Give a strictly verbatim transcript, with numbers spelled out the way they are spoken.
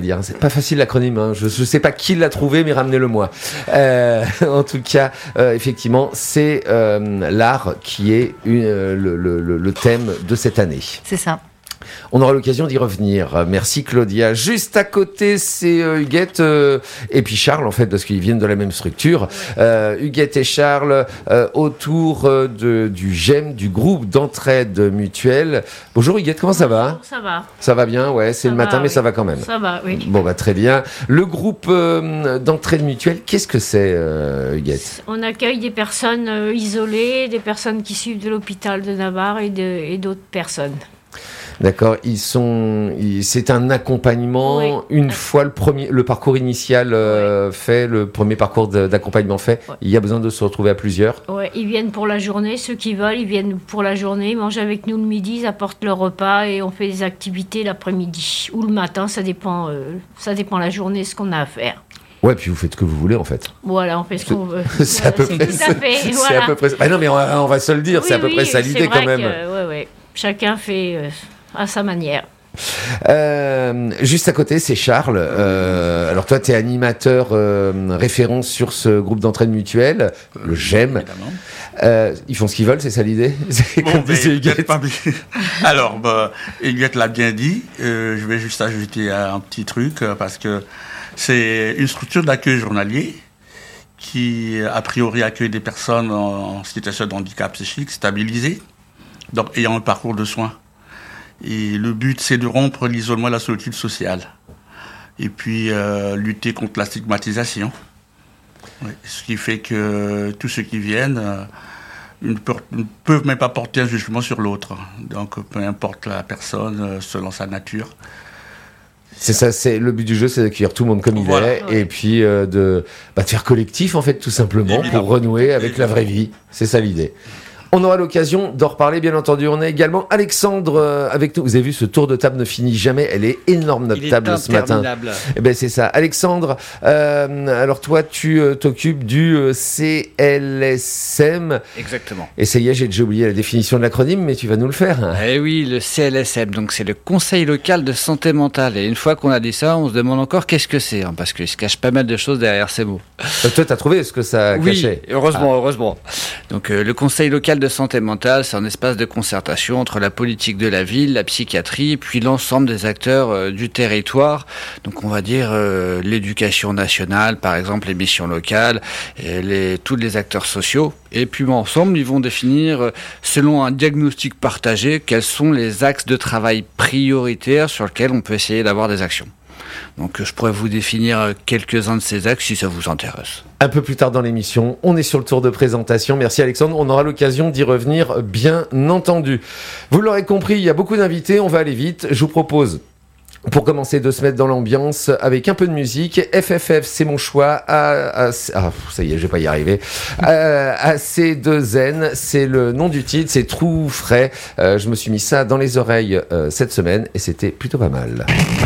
dire. C'est pas facile l'acronyme. Hein. Je, je sais pas qui l'a trouvé, mais ramenez-le-moi. Euh, en tout cas, euh, effectivement, c'est euh, l'art qui est une, euh, le, le, le thème de cette année. C'est ça. On aura l'occasion d'y revenir. Merci Claudia. Juste à côté, c'est euh, Huguette euh, et puis Charles, en fait, parce qu'ils viennent de la même structure. Euh, Huguette et Charles euh, autour euh, de, du G E M, du groupe d'entraide mutuelle. Bonjour Huguette, comment ça va ? Ça va. Ça va bien, ouais, c'est Ça le va, matin, mais oui. ça va quand même. Ça va, oui. Bon, bah très bien. Le groupe euh, d'entraide mutuelle, qu'est-ce que c'est, euh, Huguette ? On accueille des personnes euh, isolées, des personnes qui suivent de l'hôpital de Navarre et, de, et d'autres personnes. D'accord, ils sont, ils, c'est un accompagnement. Oui. Une fois le premier, le parcours initial euh, oui. fait, le premier parcours de, d'accompagnement fait, oui. il y a besoin de se retrouver à plusieurs. Ouais, ils viennent pour la journée, ceux qui veulent, ils viennent pour la journée, ils mangent avec nous le midi, ils apportent leur repas et on fait des activités l'après-midi ou le matin, ça dépend, euh, ça dépend la journée, ce qu'on a à faire. Ouais, puis vous faites ce que vous voulez en fait. Voilà, on fait ce qu'on veut. C'est voilà, à peu près. Tout à fait. C'est voilà. à peu près. Ah non, mais on va, on va se le dire, oui, c'est à peu oui, près ça l'idée quand même. Que, ouais, ouais. Chacun fait euh, à sa manière. Euh, juste à côté, c'est Charles. Euh, alors toi, tu es animateur euh, référent sur ce groupe d'entraide mutuelle, le G E M. Euh, ils font ce qu'ils veulent, c'est ça l'idée ? C'est bon, comme disait Huguette. Pas... Alors, bah, Huguette l'a bien dit. Euh, je vais juste ajouter un petit truc euh, parce que c'est une structure d'accueil journalier qui, a priori, accueille des personnes en, en situation de handicap psychique stabilisées, donc ayant un parcours de soins. Et le but, c'est de rompre l'isolement et la solitude sociale. Et puis, euh, lutter contre la stigmatisation. Oui, ce qui fait que tous ceux qui viennent euh, ne, peuvent, ne peuvent même pas porter un jugement sur l'autre. Donc, peu importe la personne, euh, selon sa nature. C'est ça, c'est le but du jeu, c'est d'accueillir tout le monde comme il voilà, est, ouais. et puis euh, de, bah, de faire collectif, en fait, tout simplement, évidemment, pour renouer avec évidemment. La vraie vie. C'est ça l'idée. On aura l'occasion d'en reparler, bien entendu. On a également Alexandre euh, avec nous. Vous avez vu, ce tour de table ne finit jamais. Elle est énorme, notre Il table est ce matin. Eh ben c'est ça. Alexandre, euh, alors toi, tu euh, t'occupes du euh, C L S M. Exactement. Et ça y est, j'ai déjà oublié la définition de l'acronyme, mais tu vas nous le faire. Eh oui, le C L S M, donc c'est le Conseil local de santé mentale. Et une fois qu'on a dit ça, on se demande encore qu'est-ce que c'est, hein, parce qu'il se cache pas mal de choses derrière ces mots. Euh, toi, t'as trouvé ce que ça oui, cachait ? Oui, heureusement, ah. heureusement. Donc euh, le Conseil local de santé mentale, c'est un espace de concertation entre la politique de la ville, la psychiatrie, puis l'ensemble des acteurs euh, du territoire. Donc on va dire euh, l'éducation nationale, par exemple les missions locales, et les, tous les acteurs sociaux. Et puis bon, ensemble, ils vont définir, euh, selon un diagnostic partagé, quels sont les axes de travail prioritaires sur lesquels on peut essayer d'avoir des actions. Donc je pourrais vous définir quelques-uns de ces axes si ça vous intéresse. Un peu plus tard dans l'émission, on est sur le tour de présentation. Merci Alexandre, on aura l'occasion d'y revenir bien entendu. Vous l'aurez compris, il y a beaucoup d'invités, on va aller vite. Je vous propose, pour commencer, de se mettre dans l'ambiance avec un peu de musique. F F F, c'est mon choix. A, A, ah, ça y est, je vais pas y arriver. Euh, A C deux N, c'est le nom du titre, c'est Trou Frais. Euh, je me suis mis ça dans les oreilles euh, cette semaine et c'était plutôt pas mal.